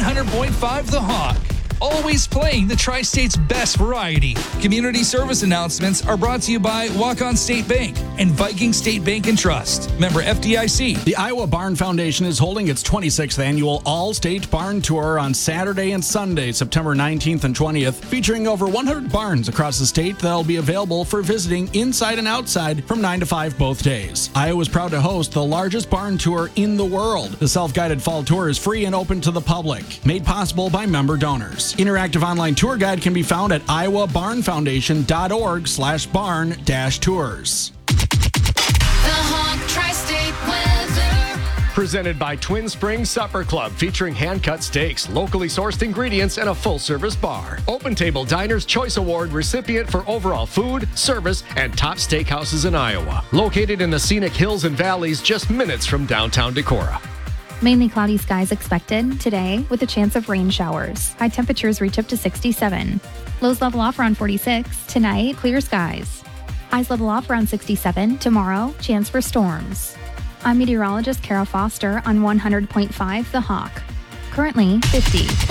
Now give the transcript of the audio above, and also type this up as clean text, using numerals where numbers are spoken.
100.5 The Hawk. Always playing the Tri-State's best variety. Community service announcements are brought to you by Walk-On State Bank and Viking State Bank and Trust. Member FDIC. The Iowa Barn Foundation is holding its 26th annual All-State Barn Tour on Saturday and Sunday, September 19th and 20th, featuring over 100 barns across the state that'll be available for visiting inside and outside from 9 to 5 both days. Iowa is proud to host the largest barn tour in the world. The self-guided fall tour is free and open to the public, made possible by member donors. Interactive online tour guide can be found at iowabarnfoundation.org/barn-tours. The Hawk Tri-State weather. Presented by Twin Springs Supper Club, featuring hand-cut steaks, locally sourced ingredients, and a full-service bar. Open Table Diner's Choice Award recipient for overall food, service, and top steakhouses in Iowa. Located in the scenic hills and valleys just minutes from downtown Decorah. Mainly cloudy skies expected today with a chance of rain showers. High temperatures reach up to 67. Lows level off around 46. Tonight, clear skies. Highs level off around 67. Tomorrow, chance for storms. I'm meteorologist Kara Foster on 100.5 The Hawk. Currently 50.